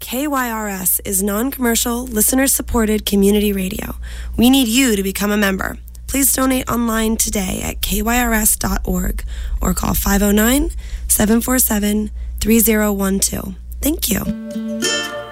KYRS is non-commercial, listener-supported community radio. We need you to become a member. Please donate online today at kyrs.org or call 509-747-3012. Thank you.